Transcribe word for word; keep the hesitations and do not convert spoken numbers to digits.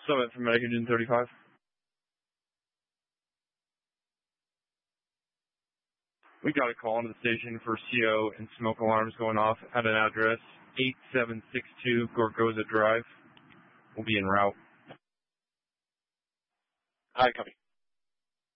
Summit from Medic Engine thirty-five. We got a call into the station for C O and smoke alarms going off at an address eight seven six two Gorgoza Drive. We'll be en route. Hi, copy.